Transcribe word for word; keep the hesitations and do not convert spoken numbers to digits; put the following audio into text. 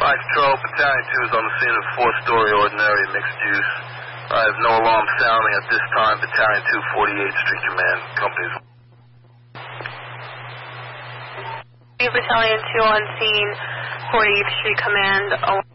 Hi, Patrol. Battalion two is on the scene of four-story ordinary mixed use. I have no alarm sounding at this time. Battalion two, forty-eighth Street Command. Companies. Battalion two on scene, forty-eighth Street Command.